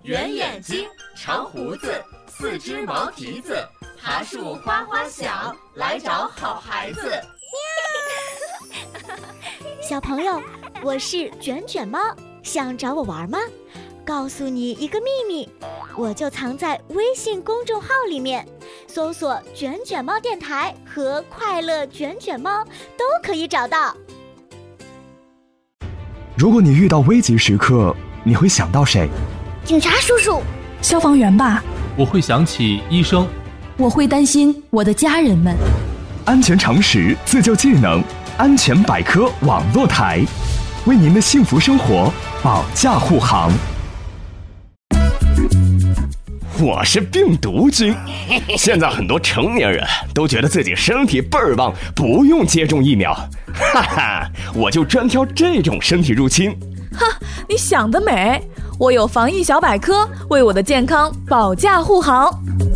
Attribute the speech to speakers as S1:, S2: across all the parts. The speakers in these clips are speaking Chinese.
S1: 圆眼睛，长胡子，四只毛蹄子，爬树花花小，来找好孩子。
S2: 小朋友，我是卷卷猫，想找我玩吗？告诉你一个秘密，我就藏在微信公众号里面，搜索卷卷猫电台和快乐卷卷猫都可以找到。
S3: 如果你遇到危急时刻，你会想到谁？
S2: 警察叔叔，
S4: 消防员吧。
S5: 我会想起医生。
S4: 我会担心我的家人们。
S3: 安全常识，自救技能，安全百科网络台，为您的幸福生活保驾护航。
S6: 我是病毒君，现在很多成年人都觉得自己身体倍儿棒，不用接种疫苗，哈哈，我就专挑这种身体入侵。
S4: 哈，你想得美！我有防疫小百科，为我的健康保驾护航。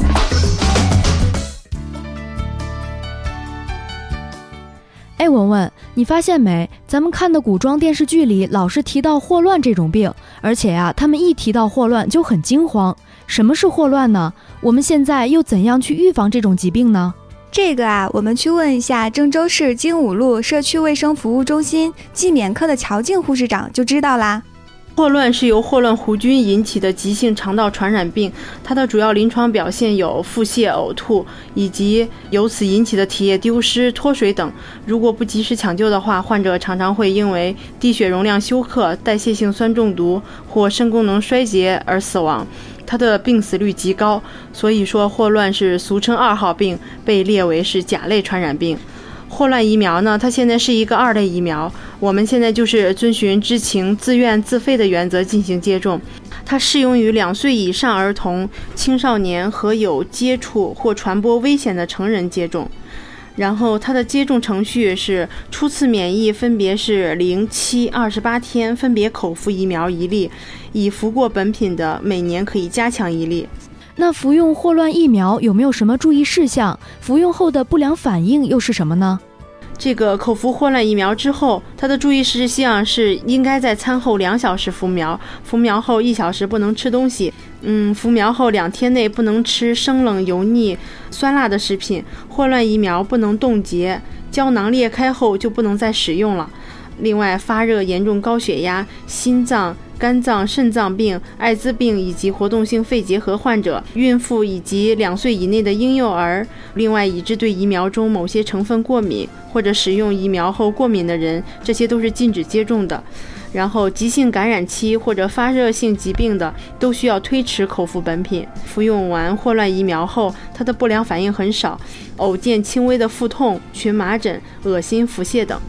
S7: 哎，文文，你发现没？咱们看的古装电视剧里老是提到霍乱这种病，而且呀，他们一提到霍乱就很惊慌。什么是霍乱呢？我们现在又怎样去预防这种疾病呢？
S8: 这个啊，我们去问一下郑州市精武路社区卫生服务中心季免科的乔静护士长就知道啦。
S9: 霍乱是由霍乱弧菌引起的急性肠道传染病，它的主要临床表现有腹泻、呕吐，以及由此引起的体液丢失、脱水等。如果不及时抢救的话，患者常常会因为低血容量休克、代谢性酸中毒或肾功能衰竭而死亡。它的病死率极高，所以说霍乱是俗称2号病，被列为是甲类传染病。霍乱疫苗呢，它现在是一个2类疫苗，我们现在就是遵循知情、自愿、自费的原则进行接种。它适用于2岁以上儿童、青少年和有接触或传播危险的成人接种。然后它的接种程序是初次免疫分别是0、7、28天分别口服疫苗1粒，已服过本品的每年可以加强1粒。
S7: 那服用霍乱疫苗有没有什么注意事项？服用后的不良反应又是什么呢？
S9: 这个口服霍乱疫苗之后，它的注意事项是应该在餐后2小时服苗，服苗后1小时不能吃东西，服苗后2天内不能吃生冷、油腻、酸辣的食品。霍乱疫苗不能冻结，胶囊裂开后就不能再使用了。另外，发热、严重高血压、心脏、肝脏、肾脏病、艾滋病以及活动性肺结核患者、孕妇以及2岁以内的婴幼儿，另外已知对疫苗中某些成分过敏或者使用疫苗后过敏的人，这些都是禁止接种的。然后急性感染期或者发热性疾病的都需要推迟口服本品。服用完霍乱疫苗后，它的不良反应很少，偶见轻微的腹痛、荨麻疹、恶心、腹泻等。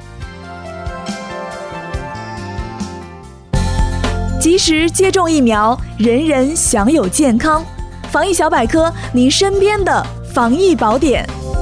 S4: 及时接种疫苗，人人享有健康。防疫小百科，您身边的防疫宝典。